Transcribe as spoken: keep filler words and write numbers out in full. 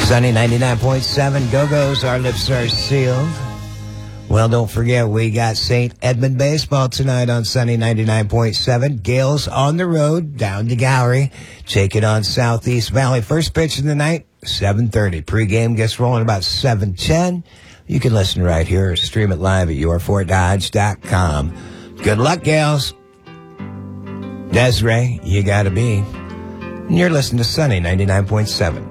Sunny ninety-nine point seven, Go-Go's, our lips are sealed. Well, don't forget, we got Saint Edmund baseball tonight on Sunny ninety-nine point seven. Gales on the road, down to Gallery. Take it on Southeast Valley. First pitch of the night, seven thirty. Pre-game gets rolling about seven ten. You can listen right here or stream it live at your fort dodge dot com. Good luck, Gales. Desiree, you gotta be. And you're listening to Sunny ninety-nine point seven.